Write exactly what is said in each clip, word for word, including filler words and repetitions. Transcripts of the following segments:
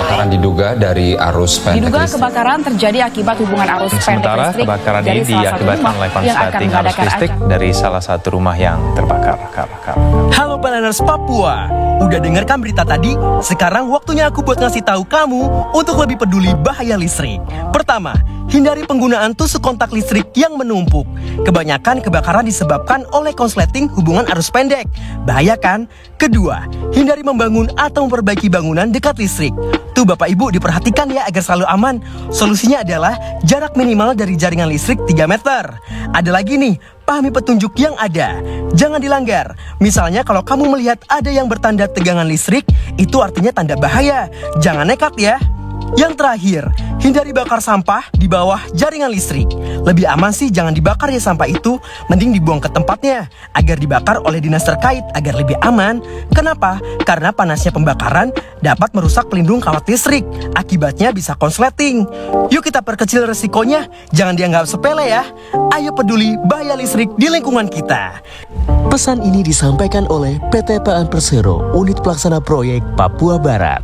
Kebakaran diduga dari arus pendek Diduga listrik. kebakaran terjadi akibat hubungan arus pendek Sementara listrik kebakaran dari ini salah satu diakibatkan rumah oleh yang akan korsleting arus mengadakan listrik acara. dari salah satu rumah yang terbakar. Kar, kar. Halo Balaners Papua, udah dengarkan berita tadi? Sekarang waktunya aku buat ngasih tahu kamu untuk lebih peduli bahaya listrik. Pertama, hindari penggunaan tusuk kontak listrik yang menumpuk. Kebanyakan kebakaran disebabkan oleh konsleting hubungan arus pendek. Bahaya kan? Kedua, hindari membangun atau memperbaiki bangunan dekat listrik. Tuh Bapak Ibu diperhatikan ya agar selalu aman. Solusinya adalah jarak minimal dari jaringan listrik tiga meter. Ada lagi nih, pahami petunjuk yang ada. Jangan dilanggar. Misalnya kalau kamu melihat ada yang bertanda tegangan listrik, itu artinya tanda bahaya. Jangan nekat ya. Yang terakhir, hindari bakar sampah di bawah jaringan listrik. Lebih aman sih jangan dibakar ya sampah itu, mending dibuang ke tempatnya agar dibakar oleh dinas terkait agar lebih aman. Kenapa? Karena panasnya pembakaran dapat merusak pelindung kawat listrik. Akibatnya bisa konsleting. Yuk kita perkecil resikonya, jangan dianggap sepele ya. Ayo peduli bahaya listrik di lingkungan kita. Pesan ini disampaikan oleh P T P A N Persero, Unit Pelaksana Proyek Papua Barat.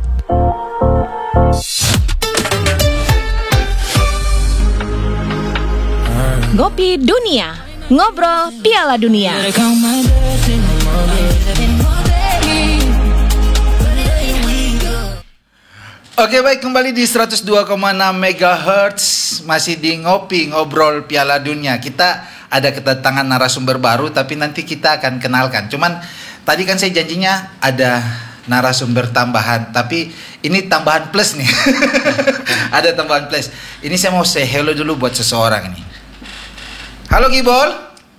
Ngopi Dunia, ngobrol Piala Dunia. Oke baik, kembali di seratus dua koma enam megahertz, masih di Ngopi Ngobrol Piala Dunia. Kita ada kedatangan narasumber baru, tapi nanti kita akan kenalkan. Cuman tadi kan saya janjinya ada narasumber tambahan, tapi ini tambahan plus nih. Ada tambahan plus. Ini saya mau say hello dulu buat seseorang nih. Halo Gibol.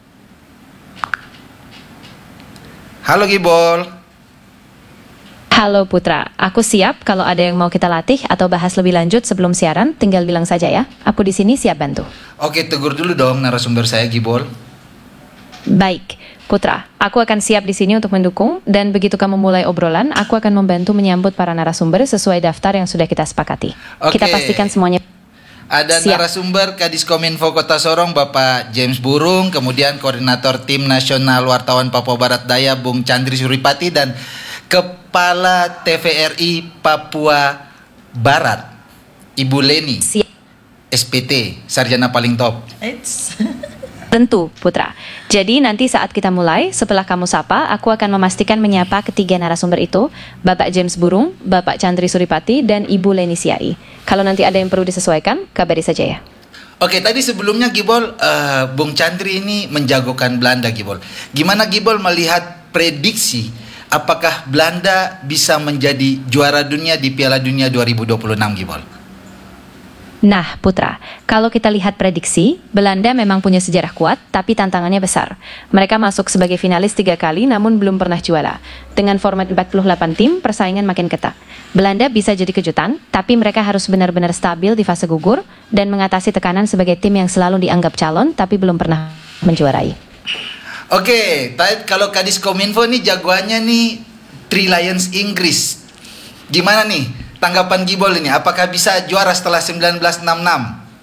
Halo Gibol. Halo Putra, aku siap kalau ada yang mau kita latih atau bahas lebih lanjut sebelum siaran, tinggal bilang saja ya. Aku di sini siap bantu. Oke, tegur dulu dong narasumber saya Gibol. Baik, Putra, aku akan siap di sini untuk mendukung, dan begitu kamu mulai obrolan, aku akan membantu menyambut para narasumber sesuai daftar yang sudah kita sepakati. Oke. Kita pastikan semuanya. Ada Siap. narasumber Kadis Kominfo Kota Sorong Bapak James Burung, kemudian Koordinator Tim Nasional Wartawan Papua Barat Daya Bung Chandri Suripati, dan Kepala T V R I Papua Barat Ibu Leni Siap. S P T, Sarjana paling top. Tentu, Putra. Jadi nanti saat kita mulai, setelah kamu sapa, aku akan memastikan menyapa ketiga narasumber itu, Bapak James Burung, Bapak Chandri Suripati, dan Ibu Leni Siai. Kalau nanti ada yang perlu disesuaikan, kabari saja ya. Oke, tadi sebelumnya Gibol, uh, Bung Chandri ini menjagokan Belanda Gibol. Gimana Gibol melihat prediksi apakah Belanda bisa menjadi juara dunia di Piala Dunia dua ribu dua puluh enam Gibol? Nah, Putra, kalau kita lihat prediksi, Belanda memang punya sejarah kuat, tapi tantangannya besar. Mereka masuk sebagai finalis tiga kali, namun belum pernah juara. Dengan format empat puluh delapan tim, persaingan makin ketat. Belanda bisa jadi kejutan, tapi mereka harus benar-benar stabil di fase gugur, dan mengatasi tekanan sebagai tim yang selalu dianggap calon, tapi belum pernah menjuarai. Oke, tadi kalau Kadis Kominfo nih jagoannya nih Three Lions Inggris. Gimana nih tanggapan Gibol ini? Apakah bisa juara setelah seribu sembilan ratus enam puluh enam?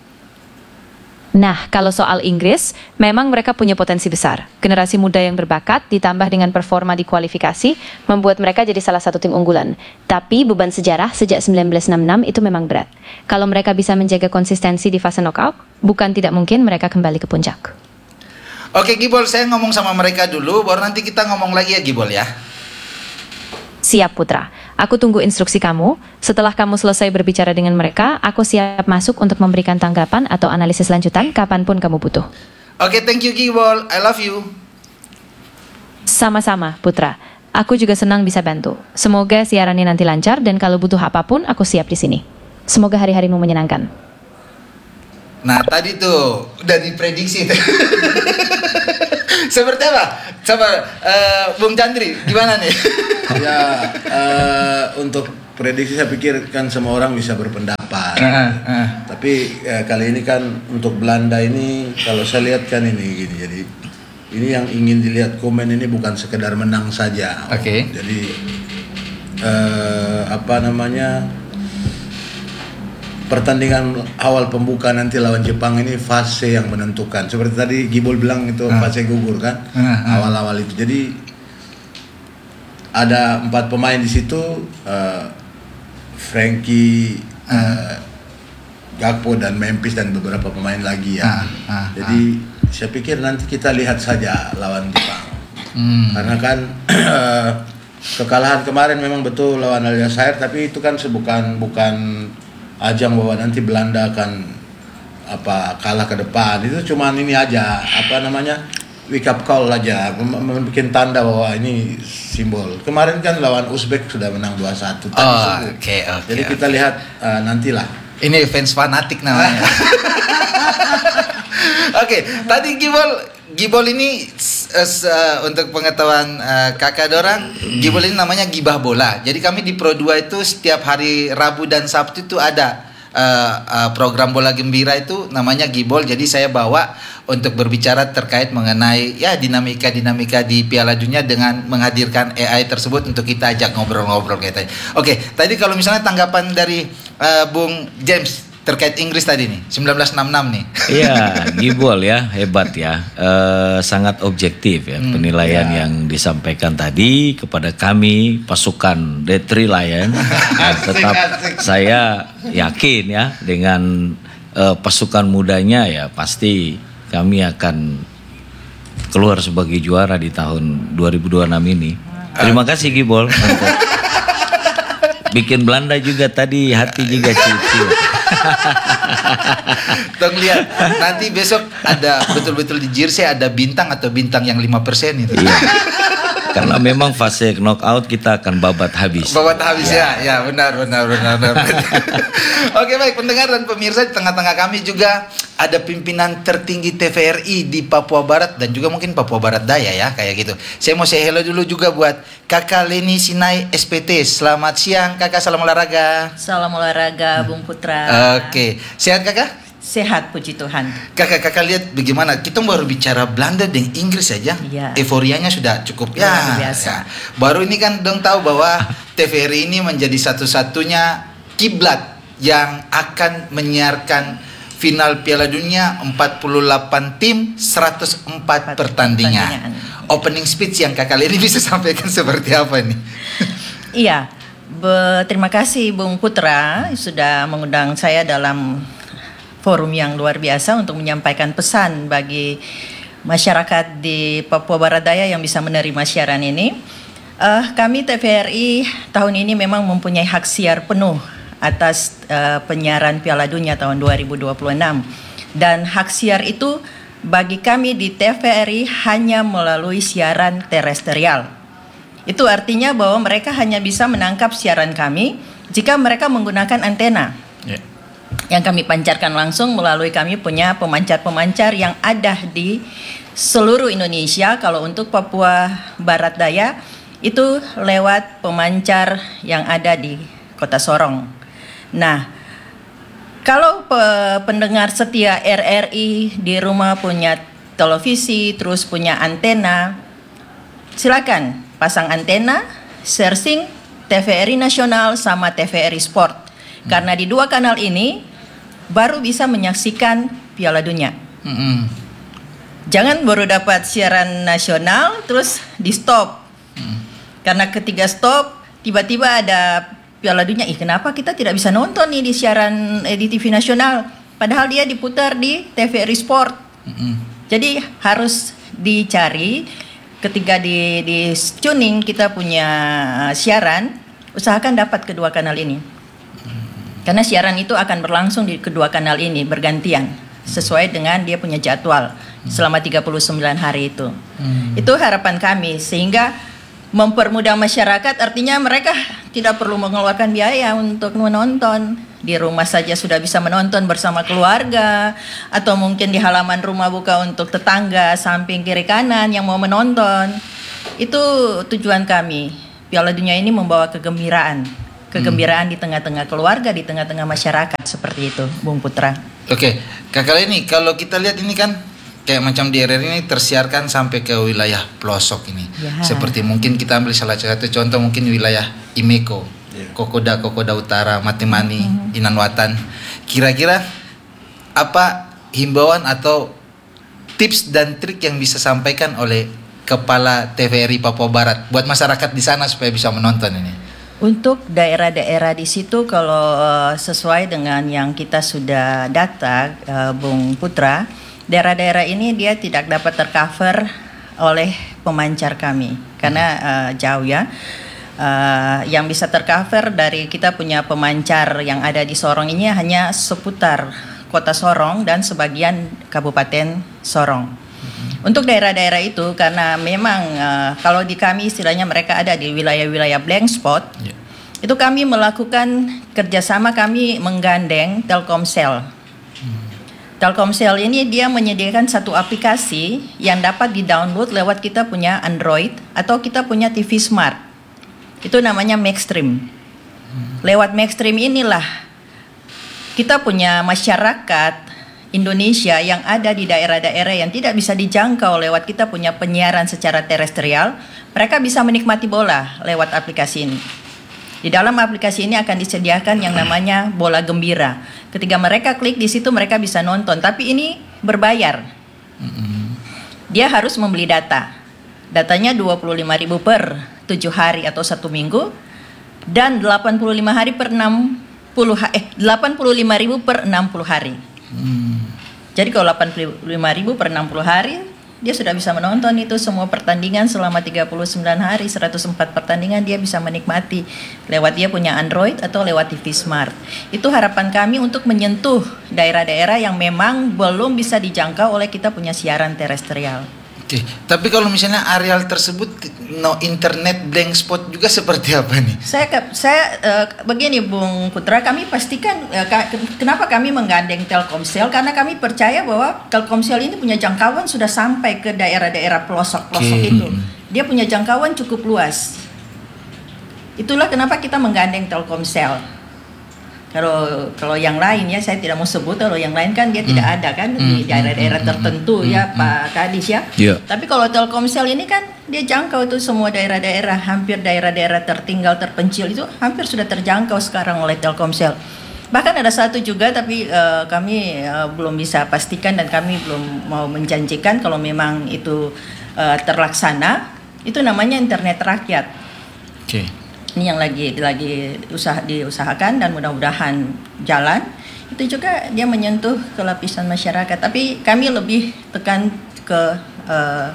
Nah, kalau soal Inggris, memang mereka punya potensi besar. Generasi muda yang berbakat ditambah dengan performa di kualifikasi membuat mereka jadi salah satu tim unggulan. Tapi beban sejarah sejak seribu sembilan ratus enam puluh enam itu memang berat. Kalau mereka bisa menjaga konsistensi di fase knockout, bukan tidak mungkin mereka kembali ke puncak. Oke Gibol, saya ngomong sama mereka dulu, baru nanti kita ngomong lagi ya Gibol ya. Siap Putra, aku tunggu instruksi kamu. Setelah kamu selesai berbicara dengan mereka, aku siap masuk untuk memberikan tanggapan atau analisis lanjutan kapanpun kamu butuh. Oke, thank you Gibol, I love you. Sama-sama Putra, aku juga senang bisa bantu. Semoga siarannya nanti lancar, dan kalau butuh apapun aku siap di sini. Semoga hari-harimu menyenangkan. Nah tadi tuh udah diprediksi. Seperti apa? Coba uh, Bung Chandri, gimana nih? Ya, uh, untuk prediksi saya pikir kan semua orang bisa berpendapat. Uh, uh. Tapi uh, kali ini kan untuk Belanda ini, kalau saya lihat kan ini gini, jadi ini yang ingin dilihat komen ini bukan sekedar menang saja. Oke. Okay. Jadi uh, apa namanya? Pertandingan awal pembuka nanti lawan Jepang ini fase yang menentukan. Seperti tadi Gibol bilang itu uh. fase gugur kan, uh, uh. awal-awal itu. Jadi ada empat pemain di situ, uh, Frankie, uh, Gakpo dan Memphis dan beberapa pemain lagi ya. Ah, ah, Jadi ah. saya pikir nanti kita lihat saja lawan Jepang. Hmm. Karena kan kekalahan kemarin memang betul lawan Aljazair, tapi itu kan bukan bukan ajang bahwa nanti Belanda akan apa kalah ke depan. Itu cuman ini aja, apa namanya? wake up call aja, membuat tanda bahwa ini simbol. Kemarin kan lawan Uzbek sudah menang dua satu. Oh, oke okay, oke. Okay, Jadi okay. kita lihat uh, nantilah. Ini fans fanatik namanya. Oke, okay, tadi Gibol Gibol ini uh, uh, untuk pengetahuan uh, kakak dorang, Gibol ini namanya Gibah Bola. Jadi kami di Pro dua itu setiap hari Rabu dan Sabtu itu ada uh, uh, program bola gembira itu namanya Gibol. Jadi saya bawa untuk berbicara terkait mengenai ya dinamika-dinamika di Piala Dunia dengan menghadirkan A I tersebut untuk kita ajak ngobrol-ngobrol kayak tadi. Oke, tadi kalau misalnya tanggapan dari uh, Bung James terkait Inggris tadi nih, sembilan belas enam puluh enam nih. Iya, Gibol ya, hebat ya. E, sangat objektif ya hmm, penilaian ya. Yang disampaikan tadi kepada kami pasukan The Three Lion. Dan tetap saya yakin ya dengan e, pasukan mudanya ya pasti kami akan keluar sebagai juara di tahun dua ribu dua puluh enam ini. Terima kasih Gibol. Bikin Belanda juga tadi hati juga ciut-ciut. Tong lihat nanti besok ada betul-betul di jersey ada bintang atau bintang yang lima persen itu. Iya. Karena memang fase knockout kita akan babat habis. Babat habis ya, ya, ya benar benar benar. benar. Oke baik pendengar dan pemirsa, di tengah-tengah kami juga ada pimpinan tertinggi T V R I di Papua Barat dan juga mungkin Papua Barat Daya ya kayak gitu. Saya mau say hello dulu juga buat Kakak Leni Sinai S P T. Selamat siang Kakak, salam olahraga. Salam olahraga Bung Putra. Oke, sehat Kakak? Sehat puji Tuhan. Kakak-kakak lihat bagaimana kita baru bicara Belanda dan Inggris saja, ya. Euforianya sudah cukup ya, biasa. ya. Baru ini kan dong tahu bahwa T V R I ini menjadi satu-satunya kiblat yang akan menyiarkan final Piala Dunia empat puluh delapan tim seratus empat pertandingan. Opening speech yang Kakak Leni bisa sampaikan seperti apa nih? Iya, be- terima kasih Bung Putra sudah mengundang saya dalam forum yang luar biasa untuk menyampaikan pesan bagi masyarakat di Papua Barat Daya yang bisa menerima siaran ini. Uh, kami T V R I tahun ini memang mempunyai hak siar penuh atas uh, penyiaran Piala Dunia tahun dua ribu dua puluh enam. Dan hak siar itu bagi kami di T V R I hanya melalui siaran terestrial. Itu artinya bahwa mereka hanya bisa menangkap siaran kami jika mereka menggunakan antena. Yeah. Yang kami pancarkan langsung melalui kami punya pemancar-pemancar yang ada di seluruh Indonesia. Kalau untuk Papua Barat Daya itu lewat pemancar yang ada di Kota Sorong. Nah, kalau pe- pendengar setia R R I di rumah punya televisi terus punya antena, silakan pasang antena, searching T V R I Nasional sama T V R I Sport. Karena di dua kanal ini baru bisa menyaksikan Piala Dunia. Mm-hmm. Jangan baru dapat siaran nasional terus di stop. Mm. Karena ketika stop tiba-tiba ada Piala Dunia. Ih, kenapa kita tidak bisa nonton nih di siaran eh, di T V nasional? Padahal dia diputar di T V R I Sport. Mm-hmm. Jadi harus dicari ketika di di tuning kita punya siaran, usahakan dapat kedua kanal ini. Karena siaran itu akan berlangsung di kedua kanal ini bergantian sesuai dengan dia punya jadwal selama tiga puluh sembilan hari itu. Hmm. Itu harapan kami sehingga mempermudah masyarakat, artinya mereka tidak perlu mengeluarkan biaya untuk menonton. Di rumah saja sudah bisa menonton bersama keluarga atau mungkin di halaman rumah buka untuk tetangga samping kiri kanan yang mau menonton. Itu tujuan kami. Piala Dunia ini membawa kegembiraan. Kegembiraan hmm. di tengah-tengah keluarga, di tengah-tengah masyarakat seperti itu, Bung Putra. Oke, Kakak Leni, kalau kita lihat ini kan kayak macam di R R ini tersiarkan sampai ke wilayah pelosok ini. Ya. Seperti mungkin kita ambil salah satu contoh mungkin wilayah Imeko, ya. Kokoda, Kokoda Utara, Matimani, hmm. Inanwatan. Kira-kira apa himbauan atau tips dan trik yang bisa sampaikan oleh Kepala T V R I Papua Barat buat masyarakat di sana supaya bisa menonton ini? Untuk daerah-daerah di situ kalau uh, sesuai dengan yang kita sudah data, uh, Bung Putra, daerah-daerah ini dia tidak dapat tercover oleh pemancar kami karena uh, jauh ya. Uh, yang bisa tercover dari kita punya pemancar yang ada di Sorong ini hanya seputar kota Sorong dan sebagian Kabupaten Sorong. Untuk daerah-daerah itu karena memang uh, kalau di kami istilahnya mereka ada di wilayah-wilayah blank spot, yeah. Itu kami melakukan kerjasama, kami menggandeng Telkomsel. Hmm. Telkomsel ini dia menyediakan satu aplikasi yang dapat di-download lewat kita punya Android atau kita punya T V Smart. Itu namanya Maxstream. Hmm. Lewat Maxstream inilah kita punya masyarakat Indonesia yang ada di daerah-daerah yang tidak bisa dijangkau lewat kita punya penyiaran secara terestrial, mereka bisa menikmati bola lewat aplikasi ini. Di dalam aplikasi ini akan disediakan yang namanya bola gembira. Ketika mereka klik di situ mereka bisa nonton, tapi ini berbayar. Dia harus membeli data. Datanya dua puluh lima ribu per tujuh hari atau satu minggu dan delapan puluh lima hari per enam puluh eh delapan puluh lima ribu per enam puluh hari. Hmm. Jadi kalau delapan puluh lima ribu per enam puluh hari, dia sudah bisa menonton itu semua pertandingan selama tiga puluh sembilan hari, seratus empat pertandingan dia bisa menikmati lewat dia punya Android atau lewat T V Smart. Itu harapan kami untuk menyentuh daerah-daerah yang memang belum bisa dijangkau oleh kita punya siaran terestrial. Oke, tapi kalau misalnya areal tersebut no internet blank spot juga seperti apa nih? Saya saya uh, begini Bung Putra, kami pastikan uh, kenapa kami menggandeng Telkomsel karena kami percaya bahwa Telkomsel ini punya jangkauan sudah sampai ke daerah-daerah pelosok-pelosok okay. Itu. Dia punya jangkauan cukup luas. Itulah kenapa kita menggandeng Telkomsel. Kalau kalau yang lain ya saya tidak mau sebut, kalau yang lain kan dia hmm. tidak ada kan hmm. di daerah-daerah hmm. tertentu hmm. ya hmm. Pak Kadis ya. Yeah. Tapi kalau Telkomsel ini kan dia jangkau itu semua daerah-daerah, hampir daerah-daerah tertinggal terpencil itu hampir sudah terjangkau sekarang oleh Telkomsel. Bahkan ada satu juga tapi uh, kami uh, belum bisa pastikan dan kami belum mau menjanjikan kalau memang itu uh, terlaksana, itu namanya internet rakyat. Oke. Okay. Ini yang lagi lagi usaha diusahakan dan mudah-mudahan jalan. Itu juga dia menyentuh ke lapisan masyarakat. Tapi kami lebih tekan ke uh,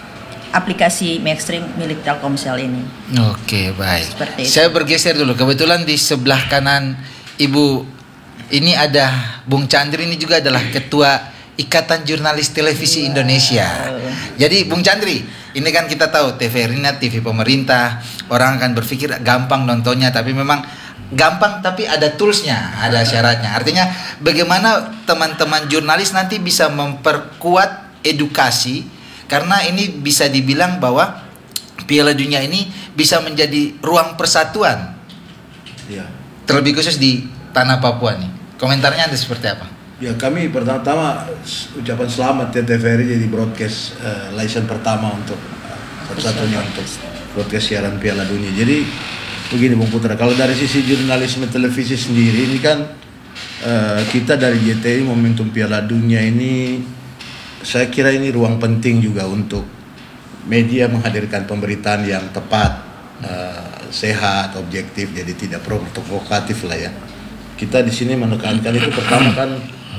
aplikasi Maxstream milik Telkomsel ini. Oke, baik. Seperti Saya bergeser dulu. Kebetulan di sebelah kanan Ibu ini ada Bung Chandri, ini juga adalah Ketua Ikatan Jurnalis Televisi wow. Indonesia. Jadi Bung Chandri, ini kan kita tahu T V Rina, T V pemerintah, orang akan berpikir gampang nontonnya, tapi memang gampang tapi ada toolsnya, ada syaratnya. Artinya bagaimana teman-teman jurnalis nanti bisa memperkuat edukasi, karena ini bisa dibilang bahwa Piala Dunia ini bisa menjadi ruang persatuan. Ya. Terlebih khusus di tanah Papua nih. Komentarnya Anda seperti apa? Ya, kami pertama-tama ucapan selamat ya T V R I jadi broadcast uh, license pertama untuk uh, satu-satunya untuk broadcast siaran Piala Dunia. Jadi begini Bung Putra, kalau dari sisi jurnalisme televisi sendiri ini kan uh, kita dari J T I momentum Piala Dunia ini saya kira ini ruang penting juga untuk media menghadirkan pemberitaan yang tepat, uh, sehat, objektif, jadi tidak provokatif lah ya. Kita di sini menekankan itu pertama kan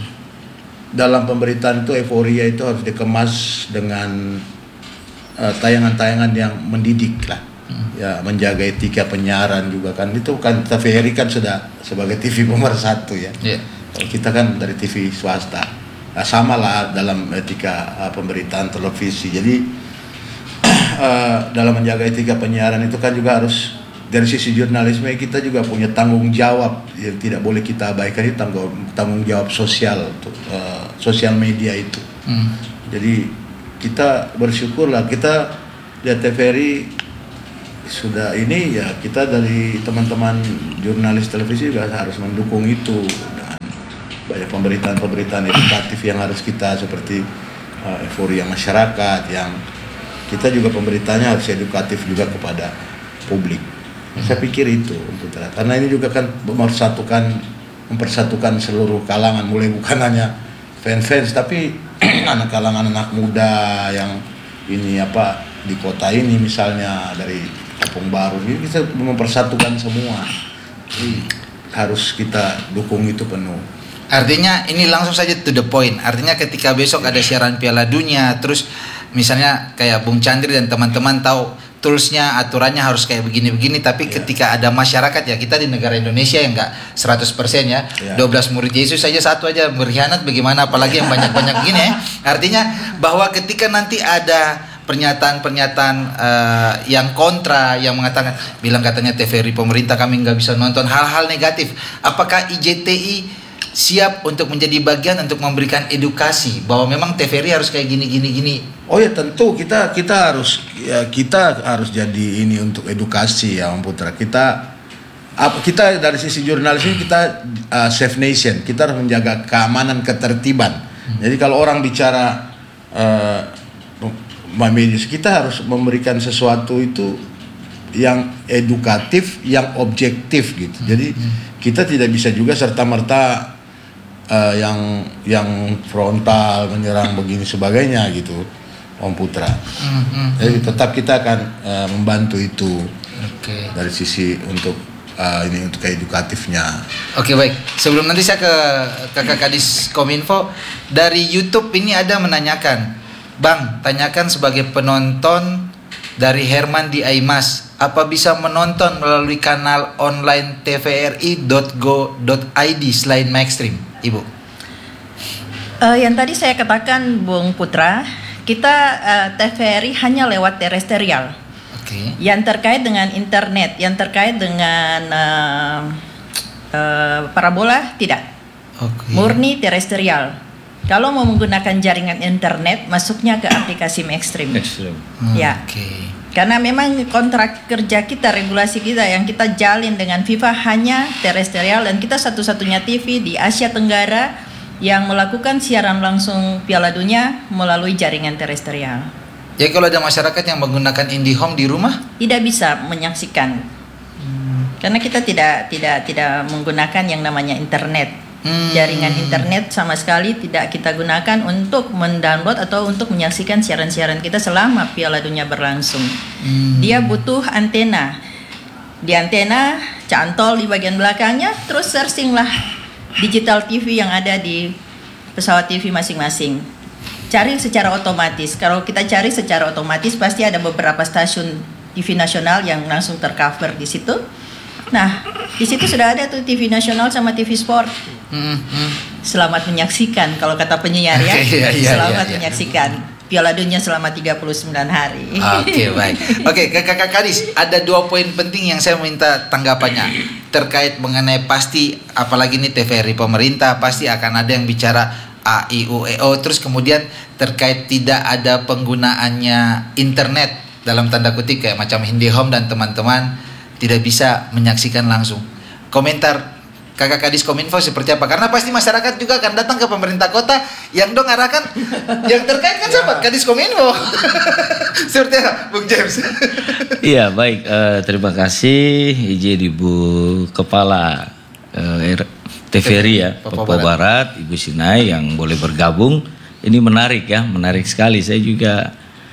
dalam pemberitaan itu euforia itu harus dikemas dengan uh, tayangan-tayangan yang mendidik lah, hmm. ya menjaga etika penyiaran juga kan, itu kan T V R I kan sudah sebagai T V pemersatu ya, yeah. Kalau kita kan dari T V swasta, nah, sama lah dalam etika uh, pemberitaan televisi. Jadi uh, dalam menjaga etika penyiaran itu kan juga harus dari sisi jurnalisme kita juga punya tanggung jawab yang tidak boleh kita abaikan, itu tanggung tanggung jawab sosial untuk uh, sosial media itu. Hmm. Jadi kita bersyukurlah kita di T V R I sudah ini ya, kita dari teman-teman jurnalis televisi juga harus mendukung itu dengan banyak pemberitaan-pemberitaan edukatif yang harus kita seperti uh, euforia masyarakat, yang kita juga pemberitanya harus edukatif juga kepada publik. Saya pikir itu, Putra. Karena ini juga kan mempersatukan, mempersatukan seluruh kalangan, mulai bukan hanya fans-fans, tapi anak kalangan anak muda yang ini apa di kota ini misalnya dari Opung Baru ini kita mempersatukan semua. Jadi harus kita dukung itu penuh. Artinya ini langsung saja to the point. Artinya ketika besok ada siaran Piala Dunia, terus misalnya kayak Bung Chandri dan teman-teman tahu toolsnya, aturannya harus kayak begini-begini. Tapi yeah. ketika ada masyarakat, ya kita di negara Indonesia yang nggak seratus persen ya, yeah. dua belas murid Yesus saja satu aja berkhianat, bagaimana apalagi yang banyak-banyak gini ya. Artinya bahwa ketika nanti ada pernyataan-pernyataan uh, yang kontra, yang mengatakan, bilang katanya T V R I pemerintah kami nggak bisa nonton, hal-hal negatif, apakah I J T I siap untuk menjadi bagian untuk memberikan edukasi bahwa memang T V R I harus kayak gini-gini gini? Oh ya tentu kita kita harus ya, kita harus jadi ini untuk edukasi ya Om Putra. Kita apa kita dari sisi jurnalis ini kita uh, safe nation, kita harus menjaga keamanan, ketertiban. Hmm. Jadi kalau orang bicara uh, media, kita harus memberikan sesuatu itu yang edukatif, yang objektif gitu. Jadi hmm. kita tidak bisa juga serta-merta uh, yang yang frontal menyerang begini sebagainya gitu, Om Putra. Hmm. Jadi tetap kita akan uh, membantu itu okay. dari sisi untuk uh, ini untuk edukatifnya. Oke okay, baik. Sebelum nanti saya ke Kakak Kadis Kominfo, dari YouTube ini ada menanyakan, Bang, tanyakan sebagai penonton dari Herman di Aimas, apa bisa menonton melalui kanal online t v r i dot go dot i d selain Maxstream, Ibu? Uh, yang tadi saya katakan, Bung Putra, kita uh, T V R I hanya lewat terestrial. Okay. Yang terkait dengan internet, yang terkait dengan uh, uh, parabola tidak, okay. Murni terestrial. Kalau mau menggunakan jaringan internet, masuknya ke aplikasi Maxstream. Hmm, ya, okay. Karena memang kontrak kerja kita, regulasi kita yang kita jalin dengan FIFA hanya terestrial, dan kita satu-satunya T V di Asia Tenggara yang melakukan siaran langsung Piala Dunia melalui jaringan terestrial. Ya, kalau ada masyarakat yang menggunakan IndiHome di rumah, tidak bisa menyaksikan, hmm. karena kita tidak tidak tidak menggunakan yang namanya internet. Hmm. Jaringan internet sama sekali tidak kita gunakan untuk mendownload atau untuk menyaksikan siaran-siaran kita selama Piala Dunia berlangsung. Hmm. Dia butuh antena. Di antena cantol di bagian belakangnya, terus searchinglah digital T V yang ada di pesawat T V masing-masing. Cari secara otomatis. Kalau kita cari secara otomatis, pasti ada beberapa stasiun T V nasional yang langsung tercover di situ. Nah, di situ sudah ada tuh T V nasional sama T V sport. Hmm, hmm. Selamat menyaksikan kalau kata penyiar ya. Okay, iya, iya, Selamat iya, iya. menyaksikan Piala Dunia selama tiga puluh sembilan hari. Oke, okay, baik. Oke, okay, Kakak Kadis, ada dua poin penting yang saya minta tanggapannya terkait mengenai pasti, apalagi ini T V R I pemerintah, pasti akan ada yang bicara A I U E O, terus kemudian terkait tidak ada penggunaannya internet dalam tanda kutip kayak macam IndiHome dan teman-teman tidak bisa menyaksikan langsung. Komentar Kakak Kadis Kominfo seperti apa? Karena pasti masyarakat juga akan datang ke pemerintah kota yang dong arahkan yang terkait kan sahabat Kadis Kominfo. Seperti apa, Bung James? Iya, baik. Uh, terima kasih izin Ibu Kepala uh, T V R I ya, Papua, Papua Barat. Barat, Ibu Sinai yang boleh bergabung. Ini menarik ya, menarik sekali. Saya juga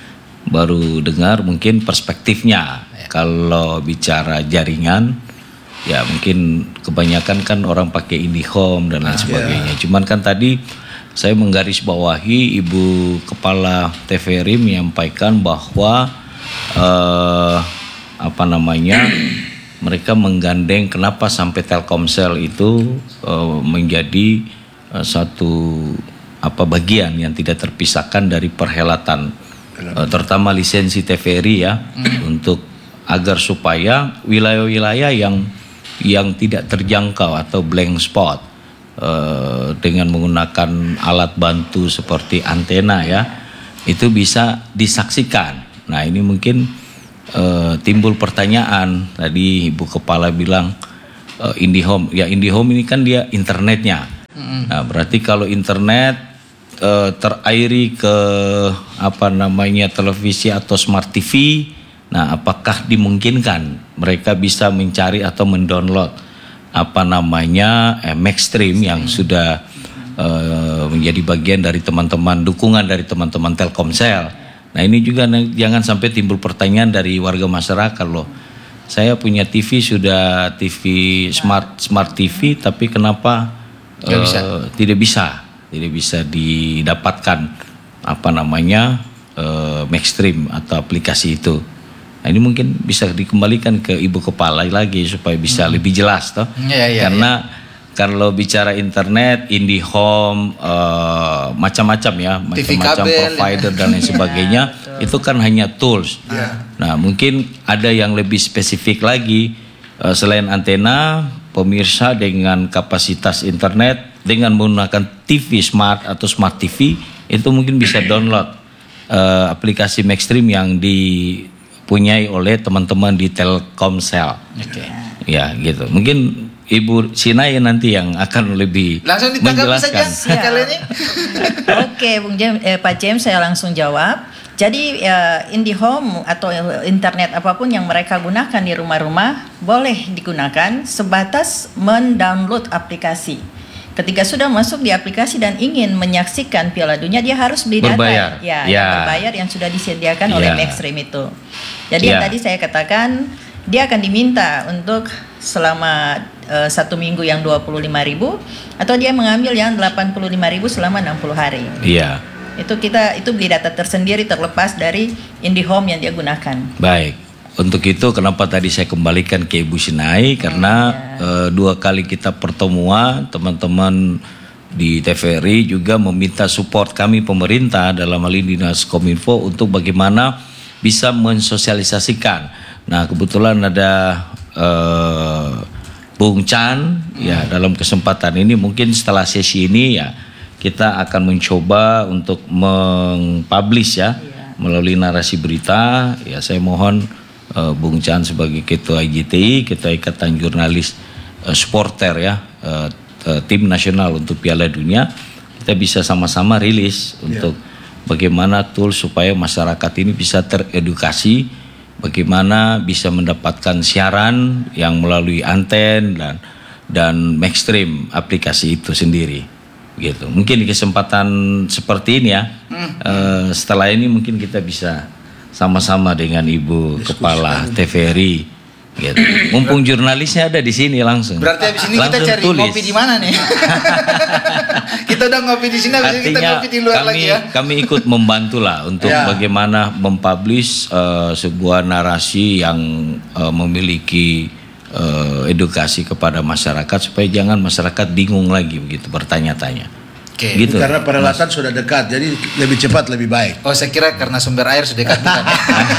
baru dengar mungkin perspektifnya. Ya. Kalau bicara jaringan, ya mungkin kebanyakan kan orang pakai IndiHome dan lain ah, sebagainya. Yeah. Cuman kan tadi saya menggarisbawahi Ibu Kepala T V R I menyampaikan bahwa uh, apa namanya mereka menggandeng kenapa sampai Telkomsel itu uh, menjadi uh, satu apa bagian yang tidak terpisahkan dari perhelatan, uh, terutama lisensi T V R I ya, mm. untuk agar supaya wilayah-wilayah yang yang tidak terjangkau atau blank spot uh, dengan menggunakan alat bantu seperti antena ya, itu bisa disaksikan. Nah ini mungkin uh, timbul pertanyaan, tadi Ibu Kepala bilang uh, IndiHome, ya IndiHome ini kan dia internetnya. Mm-hmm. Nah berarti kalau internet uh, terairi ke apa namanya televisi atau smart T V, nah, apakah dimungkinkan mereka bisa mencari atau mendownload apa namanya eh, Maxstream yang sudah uh, menjadi bagian dari teman-teman, dukungan dari teman-teman Telkomsel. Nah, ini juga jangan sampai timbul pertanyaan dari warga masyarakat loh. saya punya T V sudah T V smart smart T V, tapi kenapa Nggak eh, bisa. tidak bisa tidak bisa didapatkan apa namanya eh, Maxstream atau aplikasi itu. Nah, ini mungkin bisa dikembalikan ke ibu kepala lagi supaya bisa Hmm. lebih jelas toh. Iya, iya, Karena kalau bicara internet, IndiHome, eh, macam-macam ya, T V macam-macam kabel. provider dan lain sebagainya, itu kan hanya tools. Nah, mungkin ada yang lebih spesifik lagi, eh, selain antena, pemirsa dengan kapasitas internet dengan menggunakan T V smart atau smart T V itu mungkin bisa download eh, aplikasi Maxstream yang dipunyai oleh teman-teman di Telkomsel. Oke. Ya, gitu. Mungkin Ibu Sinai nanti yang akan lebih Langsung ditanggapi saja menjelaskan. kali ini. Oke, Bung James, eh, Pak James, saya langsung jawab. Jadi eh, IndiHome atau internet apapun yang mereka gunakan di rumah-rumah boleh digunakan sebatas mendownload aplikasi. Ketika sudah masuk di aplikasi dan ingin menyaksikan Piala Dunia, dia harus beli data. Berbayar. Ya, Ya. yang berbayar yang sudah disediakan oleh Ya. Maxstream itu. Jadi yang Ya. tadi saya katakan, dia akan diminta untuk selama uh, satu minggu yang dua puluh lima ribu atau dia mengambil yang delapan puluh lima ribu selama enam puluh hari. Iya. Itu kita itu beli data tersendiri terlepas dari IndiHome yang dia gunakan. Baik. Untuk itu kenapa tadi saya kembalikan ke Ibu Sinai karena eh, dua kali kita pertemuan teman-teman di T V R I juga meminta support kami pemerintah dalam hal ini Dinas Kominfo untuk bagaimana bisa mensosialisasikan. Nah, kebetulan ada eh, Bung Chan ya dalam kesempatan ini mungkin setelah sesi ini ya kita akan mencoba untuk mengpublish ya melalui narasi berita. Ya saya mohon uh, Bung Chan sebagai Ketua I G T I, Ketua Ikatan Jurnalis uh, Supporter ya uh, uh, tim nasional untuk Piala Dunia, kita bisa sama-sama rilis untuk bagaimana tool supaya masyarakat ini bisa teredukasi, bagaimana bisa mendapatkan siaran yang melalui anten dan dan Maxstream aplikasi itu sendiri. Gitu. Mungkin di kesempatan seperti ini ya, hmm. uh, setelah ini mungkin kita bisa sama-sama dengan Ibu Diskusi Kepala T V R I. Gitu. Mumpung jurnalisnya ada di sini langsung. Berarti habis ini kita Langsung cari tulis. ngopi di mana nih? Kita udah ngopi di sini, habis ini kita Artinya ngopi di luar kami, lagi ya. kami ikut membantu lah untuk Ya. bagaimana mempublish uh, sebuah narasi yang uh, memiliki uh, edukasi kepada masyarakat supaya jangan masyarakat bingung lagi begitu bertanya-tanya. Oke. Gitu. Karena peralatan sudah dekat, jadi lebih cepat lebih baik. Oh, saya kira karena sumber air sudah dekat bukan?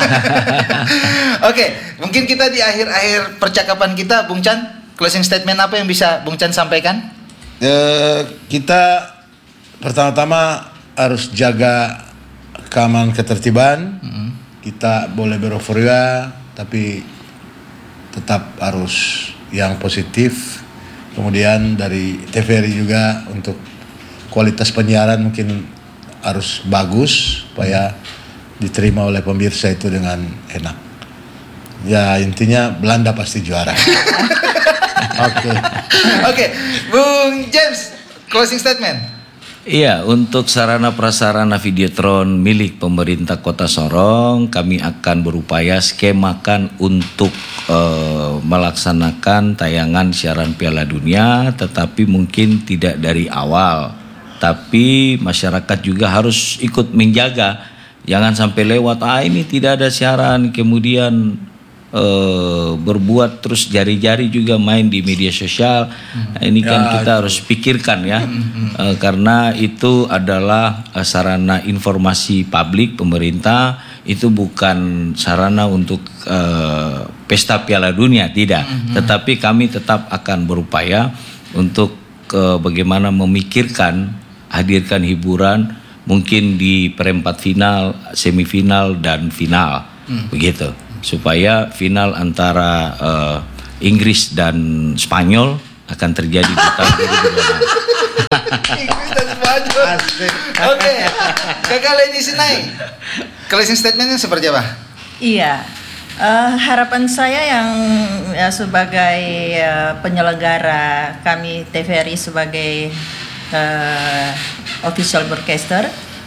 Oke, mungkin kita di akhir-akhir percakapan kita, Bung Chan, closing statement apa yang bisa Bung Chan sampaikan? Eh, kita pertama-tama harus jaga keamanan ketertiban. Mm-hmm. Kita boleh beroforia, tapi tetap harus yang positif. Kemudian dari T V R I juga untuk kualitas penyiaran mungkin harus bagus supaya diterima oleh pemirsa itu dengan enak. Ya intinya Belanda pasti juara. Oke. Oke, Bung James, closing statement. Iya, untuk sarana prasarana Videotron milik pemerintah Kota Sorong, kami akan berupaya skemakan untuk eh, melaksanakan tayangan siaran Piala Dunia, tetapi mungkin tidak dari awal. Tapi masyarakat juga harus ikut menjaga, jangan sampai lewat, ah ini tidak ada siaran, kemudian eh, berbuat terus jari-jari juga main di media sosial. Nah, ini kan Ya, kita harus pikirkan ya, eh, karena itu adalah eh, sarana informasi publik pemerintah, itu bukan sarana untuk eh, pesta Piala Dunia, tidak. Tetapi kami tetap akan berupaya untuk eh, bagaimana memikirkan hadirkan hiburan mungkin di perempat final, semifinal dan final, hmm. begitu, supaya final antara uh, Inggris dan Spanyol akan terjadi di tahun dua ribu dua puluh enam. Inggris dan Spanyol. Oke, Kakak Leni Sinai, closing statementnya seperti apa? Iya, eh, harapan saya yang ya, sebagai eh, penyelenggara kami T V R I sebagai eh, official broadcaster,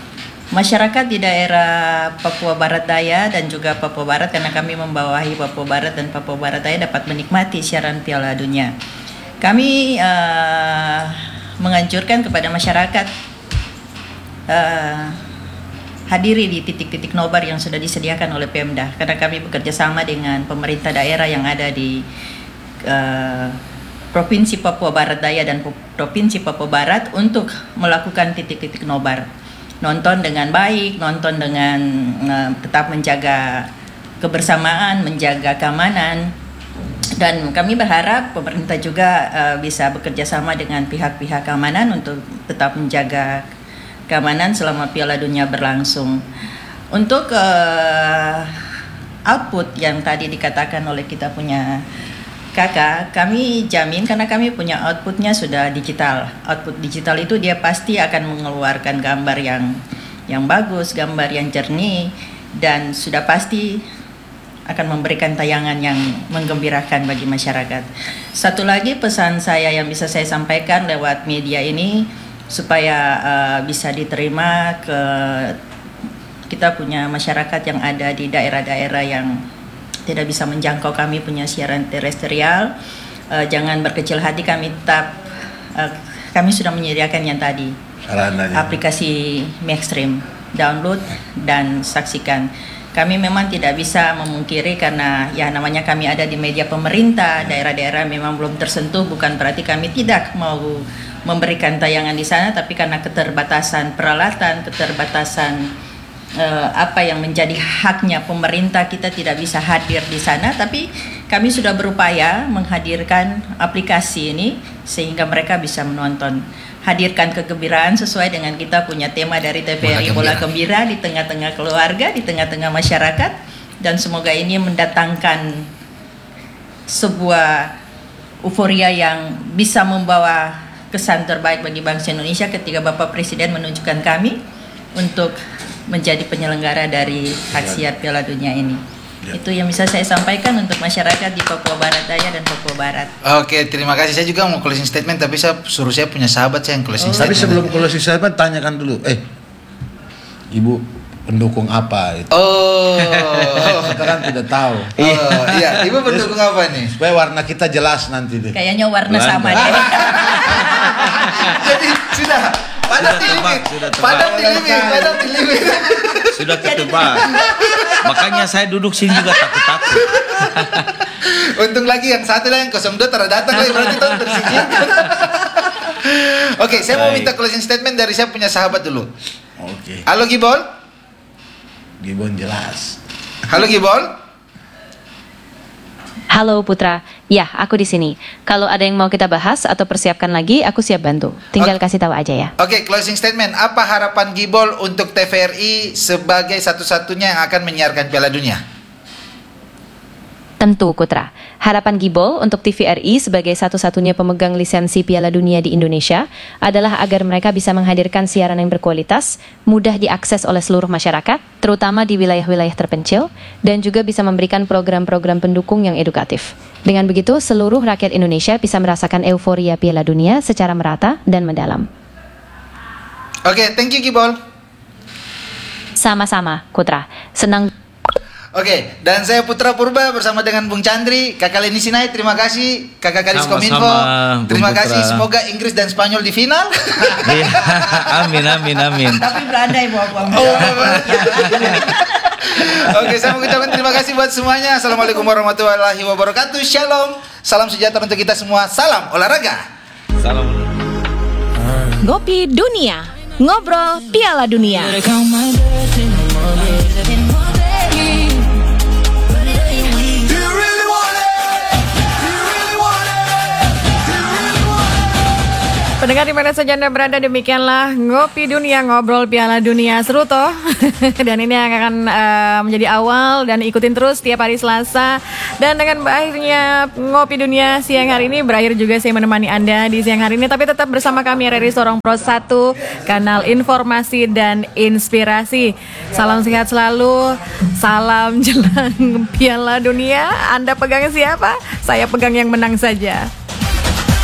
masyarakat di daerah Papua Barat Daya dan juga Papua Barat, karena kami membawahi Papua Barat dan Papua Barat Daya, dapat menikmati siaran Piala Dunia. Kami uh, menganjurkan kepada masyarakat uh, hadiri di titik-titik nobar yang sudah disediakan oleh Pemda, karena kami bekerja sama dengan pemerintah daerah yang ada di uh, Provinsi Papua Barat Daya dan Provinsi Papua Barat untuk melakukan titik-titik nobar. Nonton dengan baik, nonton dengan uh, tetap menjaga kebersamaan, menjaga keamanan, dan kami berharap pemerintah juga uh, bisa bekerja sama dengan pihak-pihak keamanan untuk tetap menjaga keamanan selama Piala Dunia berlangsung. Untuk uh, output yang tadi dikatakan oleh kita punya kakak, kami jamin karena kami punya outputnya sudah digital. Output digital itu dia pasti akan mengeluarkan gambar yang yang bagus, gambar yang jernih, dan sudah pasti akan memberikan tayangan yang menggembirakan bagi masyarakat. Satu lagi pesan saya yang bisa saya sampaikan lewat media ini supaya uh, bisa diterima ke kita punya masyarakat yang ada di daerah-daerah yang tidak bisa menjangkau kami punya siaran terestrial, uh, jangan berkecil hati, kami tetap uh, kami sudah menyediakan yang tadi Sarananya. aplikasi Maxstream, download dan saksikan. Kami memang tidak bisa memungkiri karena ya namanya kami ada di media pemerintah, daerah-daerah memang belum tersentuh, bukan berarti kami tidak mau memberikan tayangan di sana, tapi karena keterbatasan peralatan, keterbatasan Uh, apa yang menjadi haknya pemerintah, kita tidak bisa hadir di sana, tapi kami sudah berupaya menghadirkan aplikasi ini sehingga mereka bisa menonton. Hadirkan kegembiraan sesuai dengan kita punya tema dari T V R I, bola gembira di tengah-tengah keluarga, di tengah-tengah masyarakat, dan semoga ini mendatangkan sebuah euforia yang bisa membawa kesan terbaik bagi bangsa Indonesia ketika Bapak Presiden menunjukkan kami untuk menjadi penyelenggara dari hak siar Piala Dunia ini. Ya. Itu yang bisa saya sampaikan untuk masyarakat di Papua Barat Daya dan Papua Barat. Oke, terima kasih. Saya juga mau closing statement, tapi saya suruh saya punya sahabat saya yang closing oh, statement. Tapi sebelum closing statement, tanyakan dulu, eh, Ibu pendukung apa? Itu. Oh, kita kan tidak tahu. Oh, iya, Ibu pendukung apa nih? Supaya warna kita jelas nanti deh. Kayaknya warna Belanda. Sama deh. Jadi sudah. Padat dilimit, padat dilimit, padat dilimit. Sudah ketebak. Makanya saya duduk sini juga takut-takut. Untung lagi yang satu lah yang nol dua tara datang lagi, berarti tahu tersingkirkan. Oke, saya mau minta closing statement dari saya punya sahabat dulu. Oke. Halo Gibol. Gibon jelas. Halo Gibol. Halo Putra, ya aku di sini. Kalau ada yang mau kita bahas atau persiapkan lagi, aku siap bantu. Tinggal okay. kasih tahu aja ya. Oke, okay, closing statement. Apa harapan Gibol untuk T V R I sebagai satu-satunya yang akan menyiarkan Piala Dunia? Tentu Putra. Harapan Gibol untuk T V R I sebagai satu-satunya pemegang lisensi Piala Dunia di Indonesia adalah agar mereka bisa menghadirkan siaran yang berkualitas, mudah diakses oleh seluruh masyarakat, terutama di wilayah-wilayah terpencil, dan juga bisa memberikan program-program pendukung yang edukatif. Dengan begitu, seluruh rakyat Indonesia bisa merasakan euforia Piala Dunia secara merata dan mendalam. Oke, okay, thank you Gibol. Sama-sama, Putra. Senang. Oke, okay, dan saya Putra Purba bersama dengan Bung Chandri, Kakak Leni Sinai, terima kasih, Kakak Kadis Kominfo, terima kasih, semoga Inggris dan Spanyol di final. Amin, amin, amin. Tapi berandai bawa-bawa. Oh, Oke, saya mengucapkan terima kasih buat semuanya. Assalamualaikum warahmatullahi wabarakatuh. Shalom, salam sejahtera untuk kita semua. Salam olahraga. Salam. Ngopi Dunia, ngobrol Piala Dunia. Pendengar di mana saja Anda berada, demikianlah Ngopi Dunia, ngobrol Piala Dunia. Seru toh. Dan ini akan uh, menjadi awal dan ikutin terus tiap hari Selasa. Dan dengan berakhirnya Ngopi Dunia siang hari ini, berakhir juga saya menemani Anda di siang hari ini. Tapi tetap bersama kami R R I Sorong Pro satu, kanal informasi dan inspirasi. Salam sehat selalu, salam jelang Piala Dunia. Anda pegang siapa? Saya pegang yang menang saja.